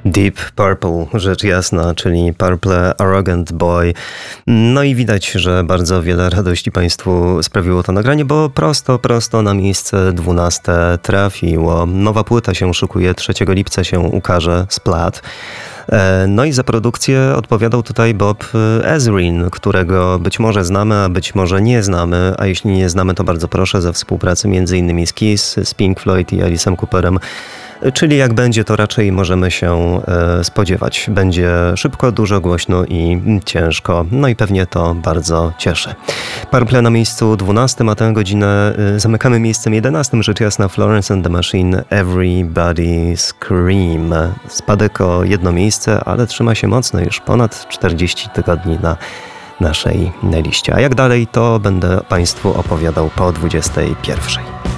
Deep Purple, rzecz jasna, czyli Purple Arrogant Boy. No i widać, że bardzo wiele radości Państwu sprawiło to nagranie, bo prosto na miejsce 12 trafiło. Nowa płyta się szykuje, 3 lipca się ukaże, Splat. No i za produkcję odpowiadał tutaj Bob Ezrin, którego być może znamy, a być może nie znamy, a jeśli nie znamy, to bardzo proszę, za współpracę m.in. z Kiss, z Pink Floyd i Alice'em Cooperem. Czyli jak będzie, to raczej możemy się spodziewać. Będzie szybko, dużo, głośno i ciężko. No i pewnie to bardzo cieszy. Purple na miejscu 12, a tę godzinę zamykamy miejscem 11. Rzecz jasna, Florence and the Machine, Everybody Scream. Spadek o jedno miejsce, ale trzyma się mocno, już ponad 40 tygodni na naszej liście. A jak dalej, to będę Państwu opowiadał po 21.